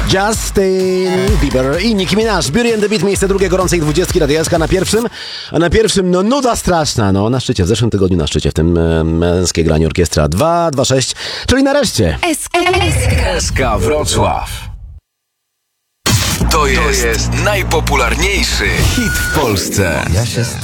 Justin Bieber i Nicki Minaj. Beauty and the Beat, miejsce drugie gorącej 20 Radia SK na pierwszym. A na pierwszym, no nuda straszna, no na szczycie, w zeszłym tygodniu na szczycie, w tym męskie granie orkiestra 226, czyli nareszcie. SK Wrocław. To jest najpopularniejszy hit w Polsce. Ja się